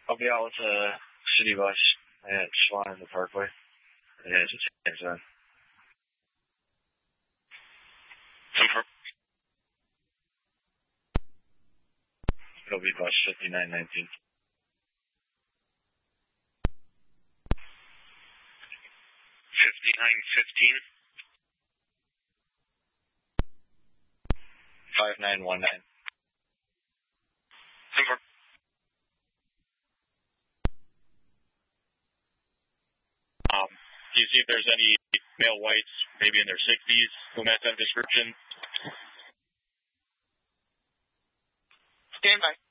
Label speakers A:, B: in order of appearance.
A: I'll be out with a city bus at Schwan in the Parkway. Yeah, just hands on. It'll be bus 5919. 5915. 5919.
B: Do you see if there's any male whites, maybe in their 60s, who match that description?
C: Stand by.